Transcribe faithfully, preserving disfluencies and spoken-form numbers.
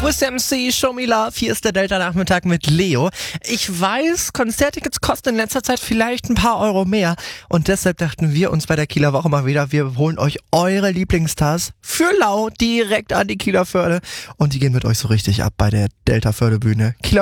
Swiss M C, Show Me Love, hier ist der Delta-Nachmittag mit Leo. Ich weiß, Konzerttickets kosten in letzter Zeit vielleicht ein paar Euro mehr und deshalb dachten wir uns bei der Kieler Woche mal wieder, wir holen euch eure Lieblingsstars für lau direkt an die Kieler Förde und die gehen mit euch so richtig ab bei der Delta Förde Bühne. Kieler